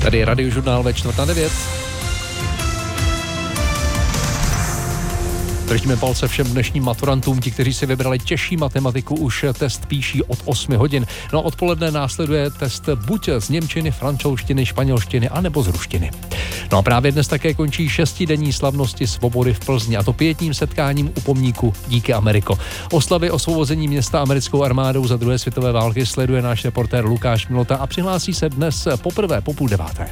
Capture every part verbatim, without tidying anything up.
Tady je Radiožurnál ve čtvrt na devět. Držíme palce všem dnešním maturantům, ti, kteří si vybrali těžší matematiku, už test píší od osmi hodin. No a odpoledne následuje test buď z němčiny, francouzštiny, španělštiny, anebo z ruštiny. No a právě dnes také končí šestidenní slavnosti svobody v Plzni, a to pětním setkáním u pomníku Díky Ameriko. Oslavy osvobození města americkou armádou za druhé světové války sleduje náš reportér Lukáš Milota a přihlásí se dnes poprvé po půl deváté.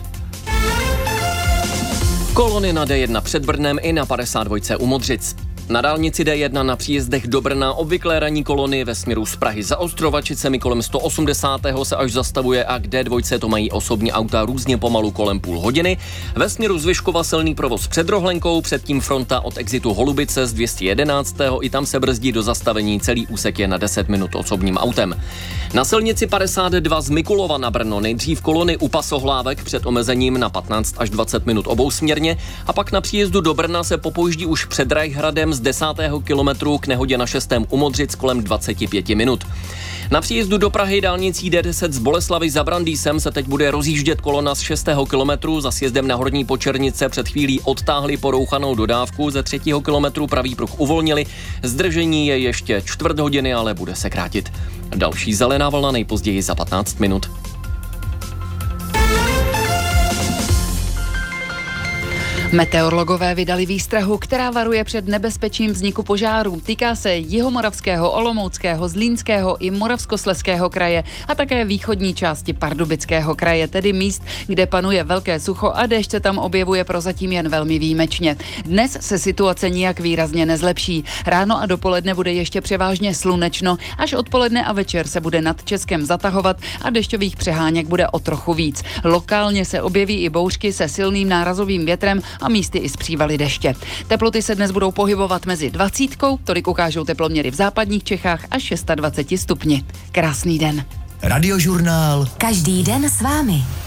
Kolony na D jedna před Brnem i na padesát dva u Modřic. Na dálnici D jedna na příjezdech do Brna obvyklé ranní kolony ve směru z Prahy za Ostrovačicemi kolem sto osmdesát se až zastavuje a k D dva to mají osobní auta různě pomalu kolem půl hodiny. Ve směru z Vyškova silný provoz před Rohlenkou, předtím fronta od exitu Holubice z dvě stě jedenáct. I tam se brzdí do zastavení, celý úsek je na deset minut osobním autem. Na silnici padesát dva z Mikulova na Brno nejdřív kolony u Pasohlávek před omezením na patnáct až dvacet minut obousměrně a pak na příjezdu do Brna se popojíždí už před Rajhradem z desátého kilometru k nehodě na šestém u Modřic kolem dvacet pět minut. Na příjezdu do Prahy dálnicí D deset z Boleslavy za Brandýsem se teď bude rozjíždět kolona z šestého kilometru. Za sjezdem na Horní Počernice před chvílí odtáhli porouchanou dodávku, ze třetího kilometru pravý pruh uvolnili. Zdržení je ještě čtvrt hodiny, ale bude se krátit. Další zelená vlna nejpozději za patnáct minut. Meteorologové vydali výstrahu, která varuje před nebezpečím vzniku požárů. Týká se Jihomoravského, Olomouckého, Zlínského i Moravskoslezského kraje a také východní části Pardubického kraje, tedy míst, kde panuje velké sucho a déšť se tam objevuje prozatím jen velmi výjimečně. Dnes se situace nijak výrazně nezlepší. Ráno a dopoledne bude ještě převážně slunečno, až odpoledne a večer se bude nad Českem zatahovat a dešťových přeháněk bude o trochu víc. Lokálně se objeví i bouřky se silným nárazovým větrem a místy i z přívaly deště. Teploty se dnes budou pohybovat mezi dvacítkou, tolik ukážou teploměry v západních Čechách, až dvacet šest stupni. Krásný den. Radiožurnál. Každý den s vámi.